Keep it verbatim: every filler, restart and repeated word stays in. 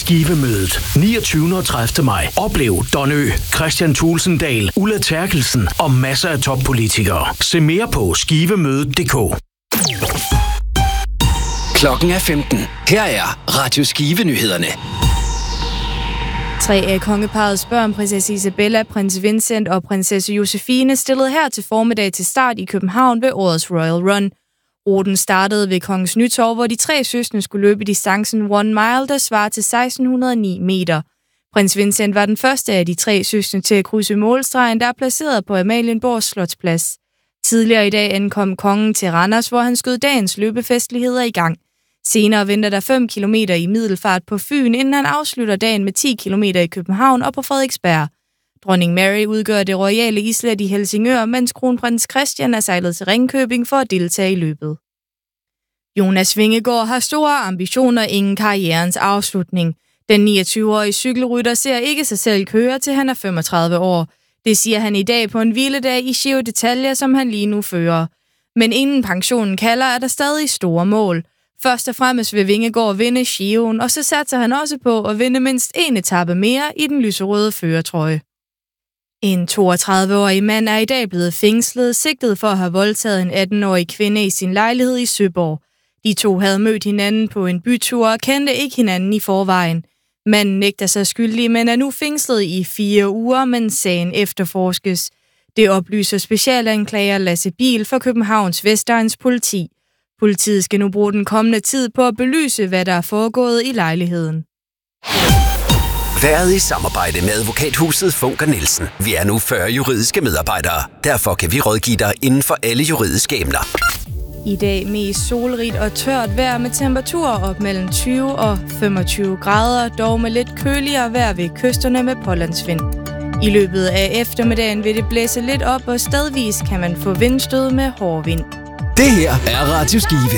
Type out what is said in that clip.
Skivemødet niogtyvende og tredivte maj. Oplev Don Ø, Christian Thulesen Dahl, Ulla Terkelsen og masser af toppolitikere. Se mere på skivemødet punktum d k. Klokken er femten. Her er Radio Skive-nyhederne. Tre af kongeparrets børn, prinsesse Isabella, prins Vincent og prinsesse Josefine, stillede her til formiddag til start i København ved årets Royal Run. Ruten startede ved Kongens Nytorv, hvor de tre søskende skulle løbe distancen One Mile, der svarer til seksten hundrede og ni meter. Prins Vincent var den første af de tre søskende til at krydse målstregen, der er placeret på Amalienborg Slotsplads. Tidligere i dag ankom kongen til Randers, hvor han skød dagens løbefestligheder i gang. Senere venter der fem kilometer i middelfart på Fyn, inden han afslutter dagen med ti kilometer i København og på Frederiksberg. Dronning Mary udgør det royale islet i Helsingør, mens kronprins Christian er sejlet til Ringkøbing for at deltage i løbet. Jonas Vingegaard har store ambitioner inden karrierens afslutning. Den niogtyve-årige cykelrytter ser ikke sig selv køre, til han er femogtredive år. Det siger han i dag på en hviledag i Giro d'Italia, som han lige nu fører. Men inden pensionen kalder, er der stadig store mål. Først og fremmest vil Vingegaard vinde Giroen, og så satser han også på at vinde mindst en etape mere i den lyserøde førertrøje. En toogtredive-årig mand er i dag blevet fængslet, sigtet for at have voldtaget en atten-årig kvinde i sin lejlighed i Søborg. De to havde mødt hinanden på en bytur og kendte ikke hinanden i forvejen. Manden nægter sig skyldig, men er nu fængslet i fire uger, mens sagen efterforskes. Det oplyser specialanklager Lasse Biel for Københavns Vestegns politi. Politiet skal nu bruge den kommende tid på at belyse, hvad der er foregået i lejligheden. Været i samarbejde med advokathuset Funker Nielsen. Vi er nu fyrre juridiske medarbejdere. Derfor kan vi rådgive dig inden for alle juridiske emner. I dag mest solrigt og tørt vejr med temperaturer op mellem tyve og femogtyve grader, dog med lidt køligere vejr ved kysterne med pålandsvind. I løbet af eftermiddagen vil det blæse lidt op, og stedvis kan man få vindstød med hård vind. Det her er Radio Skive.